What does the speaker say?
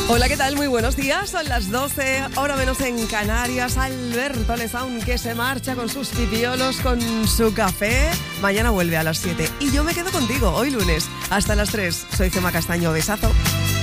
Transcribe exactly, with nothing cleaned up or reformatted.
Hola, ¿qué tal? Muy buenos días. Son las doce, hora menos en Canarias. Alberto Lezaun, que se marcha con sus pipiolos, con su café. Mañana vuelve a las siete. Y yo me quedo contigo, hoy lunes, hasta las tres. Soy Gemma Castaño. Besazo.